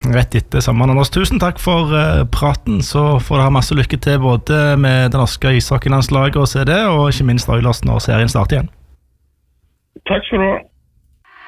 rett etter sommeren. Anders, tusen takk for praten, så får dere ha masse lykke til både med det norske ishockeylandslaget og CD, og ikke minst Oilers når serien starter igjen. Takk skal du ha.